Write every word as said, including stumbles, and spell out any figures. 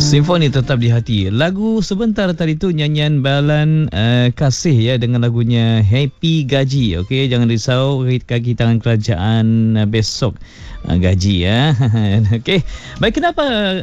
Simfoni tetap di hati. Lagu sebentar tadi tu nyanyian Balan uh, Kasih ya, dengan lagunya Happy Gaji. Okey, jangan risau, kaki tangan kerajaan uh, besok uh, gaji ya. Okey. Baik, kenapa